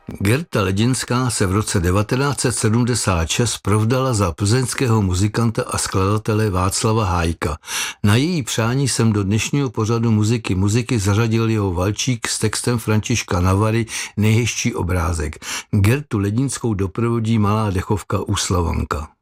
Gerta Ledinská se v roce 1976 provdala za plzeňského muzikanta a skladatele Václava Hájka. Na její přání jsem do dnešního pořadu muziky zařadil jeho valčík s textem Františka Navary Nejhezčí obrázek. Gertu Ledinskou doprovodí malá dechovka Úslavanka.